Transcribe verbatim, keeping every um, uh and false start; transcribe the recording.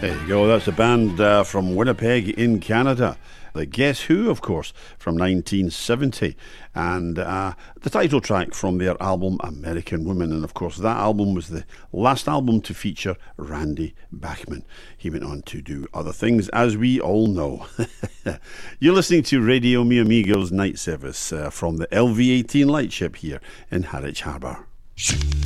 There you go, that's a band uh, from Winnipeg in Canada. The Guess Who, of course, from nineteen seventy. And uh, the title track from their album American Woman. And of course, that album was the last album to feature Randy Bachman. He went on to do other things, as we all know. You're listening to Radio Mi Amigos Night Service uh, from the L V eighteen Lightship here in Harwich Harbour.